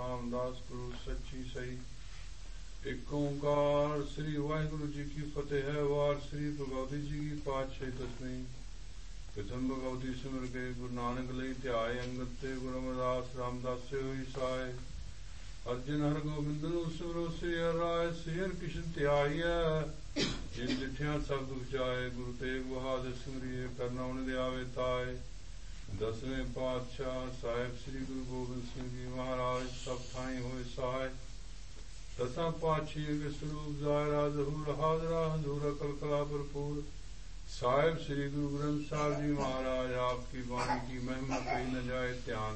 रामदास गुरु सच्ची सही। एक ओंकार। श्री वाहिगुरु जी की फतेह है। वार श्री भगवती जी की पातशाही दसवीं। प्रथम भगवती सिमर के गुरु नानक लई ध्याय अंगत ते गुरु अमरदास रामदास से होई सहाय। अर्जुन हर गोबिंद नु सिमरो श्री हर राय। श्री हर कृष्ण ध्याइयै जिन डिठिया सब दुख जाए। गुरु तेग बहादुर सिमरिए करना उन दे आवे ताए। दसवें पातशाह साहिब श्री गुरु गोबिंद सिंह जी महाराज सब ठाई होए सहाय। दसा पातशाही के स्वरूप जायरा जहूर हाजरा हजूर अकल कला भरपूर। साहिब श्री गुरु ग्रंथ साहिब जी महाराज आपकी वाणी की महिमा कही न जाए ध्यान।